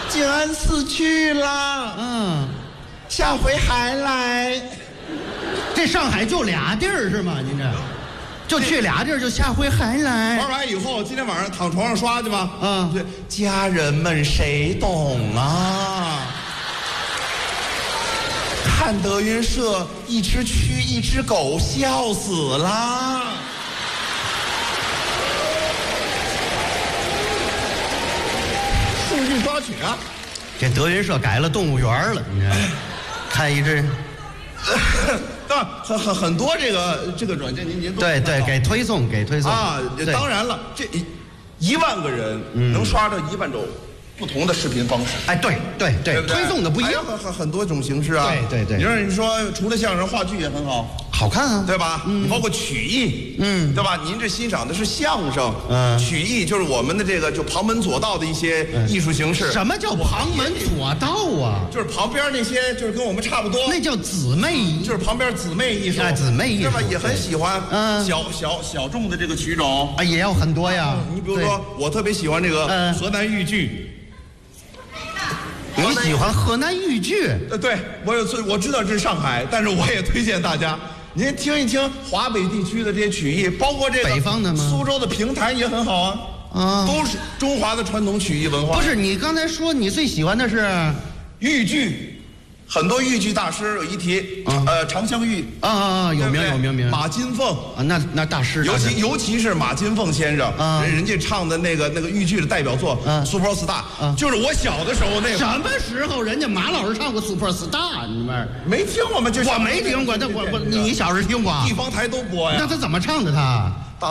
静安寺去了， 嗯， 下回还来。 这上海就俩地儿是吗？您这就去俩地儿，就下回还来。 玩完以后，今天晚上躺床上刷去吧。 嗯， 对，家人们谁懂啊？看德云社一只蛆一只狗笑死啦！数据抓取啊！ 这德云社改了动物园了，你这看一只。 当然，很多这个软件您都对对，给推送啊！当然了，这1万个人能刷到1万种不同的视频方式。 哎，对，推送的不一样， 很多种形式啊。 对。 你让你说，除了相声，话剧也很好， 好看啊， 对吧？你包括曲艺，对吧？您这欣赏的是相声，曲艺就是我们的这个就旁门左道的一些艺术形式。 什么叫旁门左道啊？ 就是旁边那些，就是跟我们差不多， 那叫姊妹， 就是旁边姊妹艺术， 姊妹艺术， 对吧？也很喜欢，小众的这个曲种啊，也有很多呀。 你比如说，我特别喜欢这个河南豫剧。 你喜欢河南豫剧？ 对，我知道这是上海，但是我也推荐大家，您听一听华北地区的这些曲艺，包括这个北方的吗？ 苏州的评弹也很好啊，都是中华的传统曲艺文化。 不是，你刚才说你最喜欢的是豫剧。很多豫剧大师有一提，常香玉有名， 马金凤啊，那大师， 尤其是马金凤先生，人家唱的那个豫剧的代表作《Super Star》，就是我小的时候那个。 什么时候人家马老师唱过《Super Star》？你们没听过吗？ 我没听过，你小时候听过？ 地方台都播呀。 那他怎么唱的他？